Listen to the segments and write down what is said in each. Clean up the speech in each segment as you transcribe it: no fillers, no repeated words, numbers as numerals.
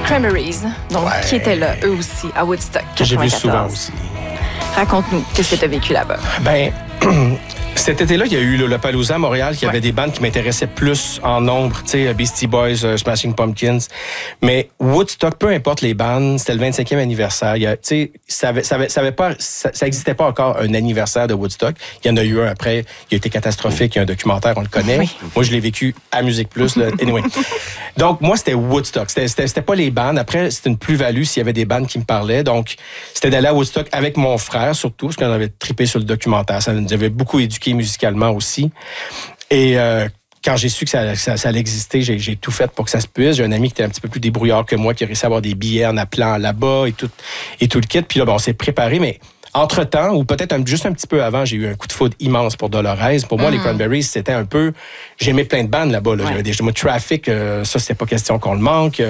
Cranberries, donc qui étaient là, eux aussi, à Woodstock. Que j'ai vu 94. souvent aussi. Raconte-nous, qu'est-ce que tu as vécu là-bas? Ben, cet été-là, il y a eu le Lollapalooza à Montréal, qui avait des bandes qui m'intéressaient plus en nombre, tu sais, Beastie Boys, Smashing Pumpkins. Mais Woodstock, peu importe les bandes, c'était le 25e anniversaire. Tu sais, ça existait pas encore un anniversaire de Woodstock. Il y en a eu un après, il a été catastrophique, il y a un documentaire, on le connaît. Oui. Moi, je l'ai vécu à Musique Plus, là. Anyway. Donc, moi, c'était Woodstock. C'était pas les bandes. Après, c'était une plus-value s'il y avait des bandes qui me parlaient. Donc, c'était d'aller à Woodstock avec mon frère, surtout, parce qu'on avait trippé sur le documentaire. Ça nous avait beaucoup éduqué musicalement aussi. Et quand j'ai su que ça allait exister, j'ai tout fait pour que ça se puisse. J'ai un ami qui était un petit peu plus débrouillard que moi, qui a réussi à avoir des billets en appelant là-bas et tout le kit. Puis là, on s'est préparé, mais entre-temps, ou peut-être juste un petit peu avant, j'ai eu un coup de foudre immense pour Dolores. Pour moi, les Cranberries, c'était un peu... J'aimais plein de bandes là-bas. Là. Ouais. J'avais Traffic, ça, c'était pas question qu'on le manque.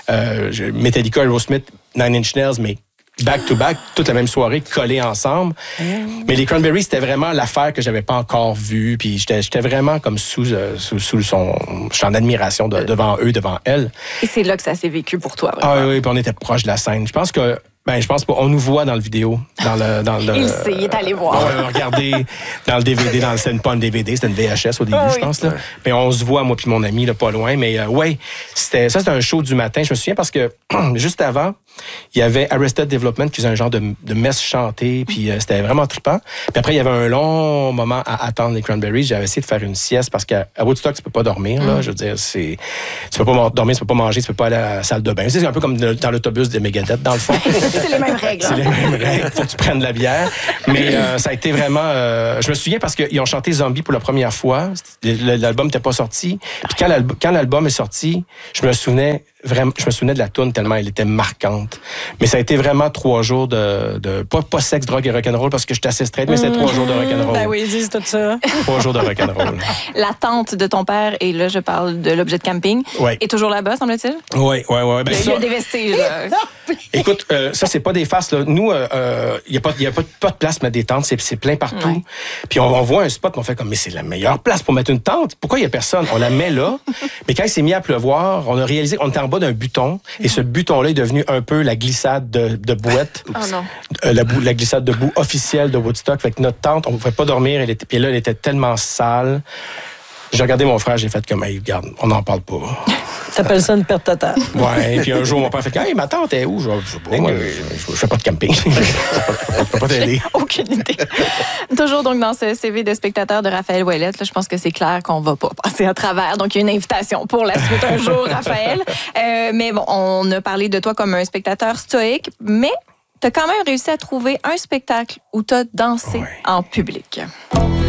Metallica, Aerosmith, Nine Inch Nails, mais back-to-back, toute la même soirée, collés ensemble. Mais les Cranberries, c'était vraiment l'affaire que j'avais pas encore vue. Puis j'étais vraiment comme sous son... J'étais en admiration devant eux, devant elle. Et c'est là que ça s'est vécu pour toi, vraiment. Ah oui, puis on était proche de la scène. Je pense pas. On nous voit dans le vidéo. Dans le Il sait, il est allé voir. Ouais, regardez dans le DVD. C'était pas une DVD, c'était une VHS au début, je pense. Là. Ouais. Mais on se voit, moi puis mon ami, là, pas loin. Mais c'était un show du matin. Je me souviens parce que juste avant, il y avait Arrested Development qui faisait un genre de messe chantée. Puis c'était vraiment trippant. Puis après, il y avait un long moment à attendre les Cranberries. J'avais essayé de faire une sieste parce qu'à Woodstock, tu peux pas dormir. Là. Je veux dire, tu peux pas dormir, tu peux pas manger, tu peux pas aller à la salle de bain. C'est un peu comme dans l'autobus de Megadeth, dans le fond. C'est les mêmes règles. C'est les mêmes règles. Faut que tu prennes de la bière. Mais ça a été vraiment... je me souviens parce qu'ils ont chanté Zombie pour la première fois. L'album n'était pas sorti. Puis quand l'album est sorti, je me souvenais de la toune tellement elle était marquante. Mais ça a été vraiment 3 jours de pas sexe, drogue et rock'n'roll parce que j'étais assez straight, mais c'était 3 jours de rock'n'roll. Ben oui, ils disent tout ça. 3 jours de rock'n'roll. La tante de ton père, et là, je parle de l'objet de camping, est toujours là-bas, semble-t-il? Oui. Ben, Il y a des vestiges, là. Écoute, ça, c'est pas des farces. Là. Nous, il n'y a pas de place pour mettre des tentes. C'est plein partout. Ouais. Puis on voit un spot, on fait comme, mais c'est la meilleure place pour mettre une tente. Pourquoi il n'y a personne? On la met là. Mais quand il s'est mis à pleuvoir, on a réalisé qu'on était en bas d'un buton. Et ce buton-là est devenu un peu la glissade de bouette. Oh non. La glissade de boue officielle de Woodstock. Fait que notre tente, on ne pouvait pas dormir. Puis là, elle était tellement sale. J'ai regardé mon frère, j'ai fait comme, hey, regarde, on n'en parle pas. T'appelles ça une perte totale. Ouais, et puis un jour, mon père fait, hey, ma tante est où? Je sais pas, moi, je fais pas de camping. Je peux pas t'aider. Aucune idée. Toujours donc dans ce CV de spectateur de Raphaël Ouellette, là, je pense que c'est clair qu'on va pas passer à travers. Donc, il y a une invitation pour la suite un jour, Raphaël. Mais bon, on a parlé de toi comme un spectateur stoïque, mais tu as quand même réussi à trouver un spectacle où tu as dansé en public.